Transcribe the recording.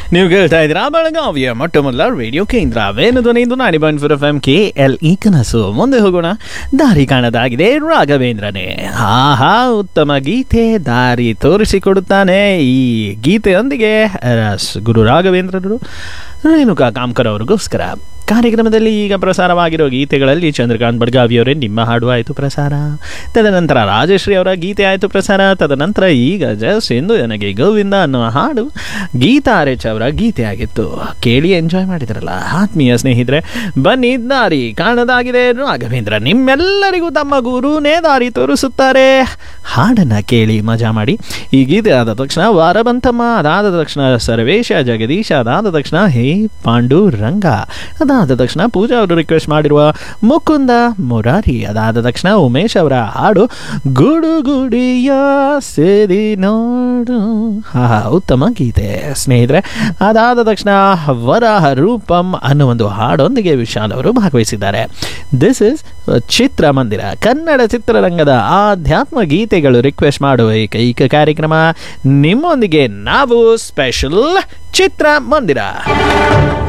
ನೀವು ಕೇಳ್ತಾ ಇದ್ದೀರಾ ಬೆಳಗಾವಿಯ ಮೊಟ್ಟ ಮೊದಲ ರೇಡಿಯೋ ಕೇಂದ್ರ ವೇಣುಧ್ವನಿಂದು 90.4 FM KLE ಕನಸು. ಮುಂದೆ ಹೋಗೋಣ. ದಾರಿ ಕಾಣದಾಗಿದೆ ರಾಘವೇಂದ್ರನೇ. ಆಹಾ, ಉತ್ತಮ ಗೀತೆ ದಾರಿ ತೋರಿಸಿಕೊಡುತ್ತಾನೆ. ಈ ಗೀತೆಯೊಂದಿಗೆ ಗುರು ರಾಘವೇಂದ್ರರು ರೇಣುಕಾ ಕಾಮ್ಕರ್ ಅವ್ರಿಗೋಸ್ಕರ ಕಾರ್ಯಕ್ರಮದಲ್ಲಿ ಈಗ ಪ್ರಸಾರವಾಗಿರೋ ಗೀತೆಗಳಲ್ಲಿ ಚಂದ್ರಕಾಂತ್ ಬಡ್ಗಾವಿಯವರೇ ನಿಮ್ಮ ಹಾಡು ಆಯಿತು ಪ್ರಸಾರ, ತದನಂತರ ರಾಜಶ್ರೀ ಅವರ ಗೀತೆ ಆಯಿತು ಪ್ರಸಾರ, ತದನಂತರ ಈಗ ಜಸ್ಟ್ ಎಂದು ನನಗೆ ಗೋವಿಂದ ಅನ್ನೋ ಹಾಡು ಗೀತಾ ಆರ್ಎಚ್ ಅವರ ಗೀತೆ ಆಗಿತ್ತು. ಕೇಳಿ ಎಂಜಾಯ್ ಮಾಡಿದ್ರಲ್ಲ ಆತ್ಮೀಯ ಸ್ನೇಹಿತರೆ. ಬನ್ನಿ, ದಾರಿ ಕಾಣದಾಗಿದೆ ರಾಘವೇಂದ್ರ ನಿಮ್ಮೆಲ್ಲರಿಗೂ ತಮ್ಮ ಗುರುನೇ ದಾರಿ ತೋರಿಸುತ್ತಾರೆ. ಹಾಡನ್ನು ಕೇಳಿ ಮಜಾ ಮಾಡಿ. ಈ ಗೀತೆ ಆದ ತಕ್ಷಣ ವಾರಬಂತಮ್ಮ, ಅದಾದ ತಕ್ಷಣ ಸರ್ವೇಶ ಜಗದೀಶ, ಅದಾದ ತಕ್ಷಣ ಹೇ ಪಾಂಡುರಂಗ, ಅದಾದ ತಕ್ಷಣ ಪೂಜಾ ಅವರು ರಿಕ್ವೆಸ್ಟ್ ಮಾಡಿರುವ ಮುಕುಂದ ಮುರಾರಿ, ಅದಾದ ತಕ್ಷಣ ಉಮೇಶ್ ಅವರ ಹಾಡು ಗುಡುಗುಡಿಯ ಸೇದಿ ನೋಡು. ಉತ್ತಮ ಗೀತೆ ಸ್ನೇಹಿತರೆ. ಅದಾದ ತಕ್ಷಣ ವರಾಹ ರೂಪಂ ಅನ್ನೋ ಒಂದು ಹಾಡೊಂದಿಗೆ ವಿಶಾಲ್ ಅವರು ಭಾಗವಹಿಸಿದ್ದಾರೆ. ದಿಸ್ ಇಸ್ ಚಿತ್ರಮಂದಿರ, ಕನ್ನಡ ಚಿತ್ರರಂಗದ ಆಧ್ಯಾತ್ಮ ಗೀತೆಗಳು ರಿಕ್ವೆಸ್ಟ್ ಮಾಡುವ ಏಕೈಕ ಕಾರ್ಯಕ್ರಮ. ನಿಮ್ಮೊಂದಿಗೆ ನಾವು ಸ್ಪೆಷಲ್ ಚಿತ್ರಮಂದಿರ.